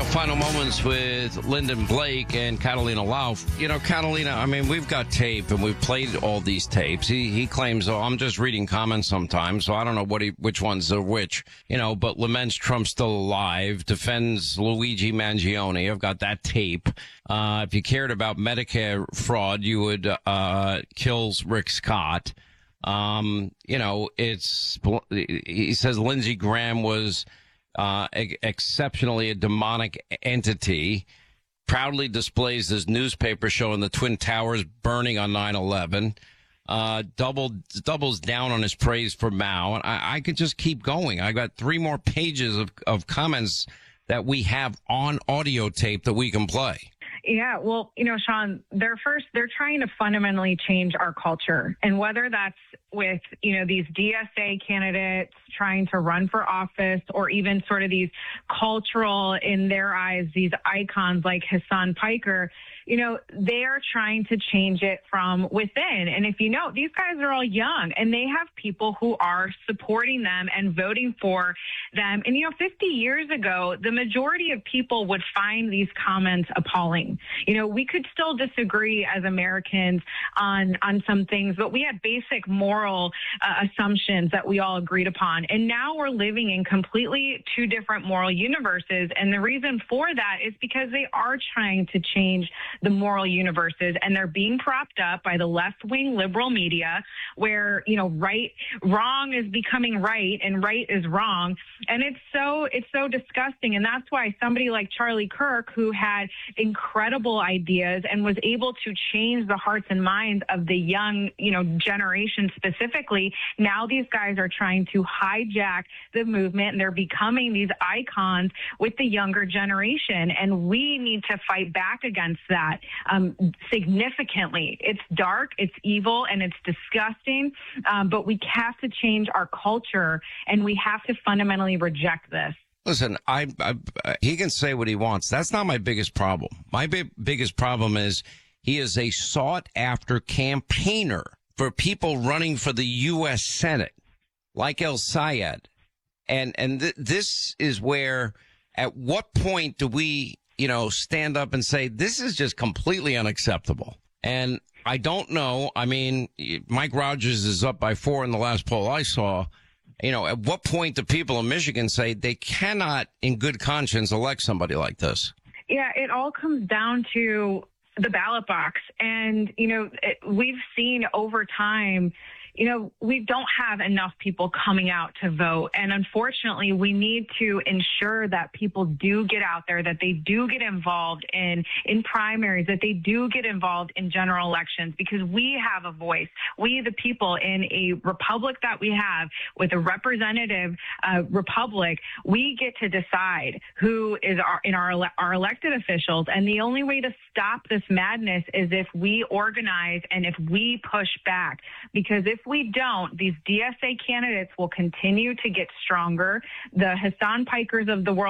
Final moments with Lyndon Blake and Catalina Lauf. You know, Catalina, I mean, we've got tape and we've played all these tapes. He claims, oh, I'm just reading comments sometimes, so I don't know which ones are which, you know, but laments Trump's still alive, defends Luigi Mangione. I've got that tape. If you cared about Medicare fraud, you would, kills Rick Scott. You know, he says Lindsey Graham was exceptionally a demonic entity, proudly displays his newspaper showing the Twin Towers burning on 9/11, doubles down on his praise for Mao. And I could just keep going. I got 3 more pages of comments that we have on audio tape that we can play. Yeah, well, you know, Sean, they're trying to fundamentally change our culture. And whether that's with, you know, these DSA candidates trying to run for office, or even sort of these cultural, in their eyes, these icons like Hassan Piker, you know, they are trying to change it from within. And if you know, these guys are all young and they have people who are supporting them and voting for them. And, you know, 50 years ago, the majority of people would find these comments appalling. You know, we could still disagree as Americans on some things, but we had basic moral assumptions that we all agreed upon. And now we're living in completely 2 different moral universes. And the reason for that is because they are trying to change the moral universes, and they're being propped up by the left-wing liberal media where, you know, wrong is becoming right and right is wrong. And it's so disgusting. And that's why somebody like Charlie Kirk, who had incredible ideas and was able to change the hearts and minds of the young, you know, generation specifically, now these guys are trying to hijack the movement, and they're becoming these icons with the younger generation. And we need to fight back against that significantly. It's dark, it's evil, and it's disgusting, but we have to change our culture, and we have to fundamentally reject this. Listen, he can say what he wants. That's not my biggest problem. My biggest problem is he is a sought-after campaigner for people running for the U.S. Senate, like El Sayed. And this is where, at what point do we, you know, stand up and say, this is just completely unacceptable? And I don't know. I mean, Mike Rogers is up by 4 in the last poll I saw. You know, at what point do people in Michigan say they cannot, in good conscience, elect somebody like this? Yeah, it all comes down to the ballot box. And, you know, we've seen over time, you know, we don't have enough people coming out to vote. And unfortunately, we need to ensure that people do get out there, that they do get involved in primaries, that they do get involved in general elections, because we have a voice. We, the people, in a republic that we have, with a representative republic, we get to decide who is our elected officials. And the only way to stop this madness is if we organize and if we push back. Because if we don't, these DSA candidates will continue to get stronger. The Hassan Pikers of the world